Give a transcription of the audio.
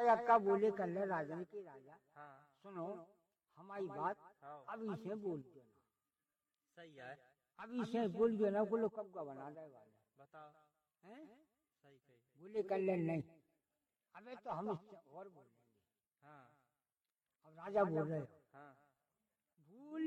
अक्का बोले कर ले राजन के राजा, हाँ सुनो हमारी बात, हाँ अभी से बोल दो ना, सही है, अभी से बोल दो ना, बोलो कब का बना दे वाले बताओ हैं। सही कही, बोले कर ले नहीं, अबे तो हम इससे और बोल देंगे। हाँ अब राजा बोल रहे हो, हाँ